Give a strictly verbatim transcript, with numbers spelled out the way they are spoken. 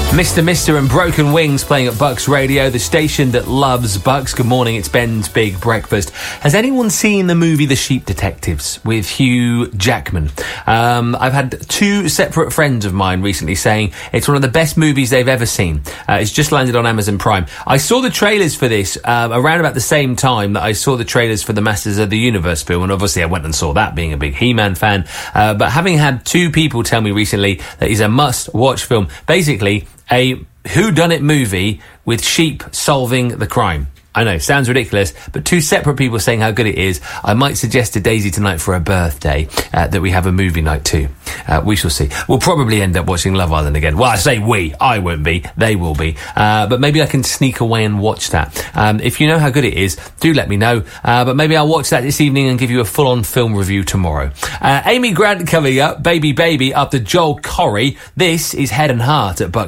Mister Mister and Broken Wings playing at Bucks Radio, the station that loves Bucks. Good morning, it's Ben's Big Breakfast. Has anyone seen the movie The Sheep Detectives with Hugh Jackman? Um, I've had two separate friends of mine recently saying it's one of the best movies they've ever seen. Uh, it's just landed on Amazon Prime. I saw the trailers for this uh, around about the same time that I saw the trailers for the Masters of the Universe film, and obviously I went and saw that, being a big He-Man fan. Uh, but having had two people tell me recently that it's a must-watch film, basically a whodunit movie with sheep solving the crime. I know, sounds ridiculous, but two separate people saying how good it is. I might suggest to Daisy tonight for her birthday uh, that we have a movie night too. Uh, we shall see. We'll probably end up watching Love Island again. Well, I say we. I won't be. They will be. Uh, but maybe I can sneak away and watch that. Um, if you know how good it is, do let me know. Uh, but maybe I'll watch that this evening and give you a full-on film review tomorrow. Uh, Amy Grant coming up. Baby Baby up to Joel Corry. This is Head and Heart at Bucks.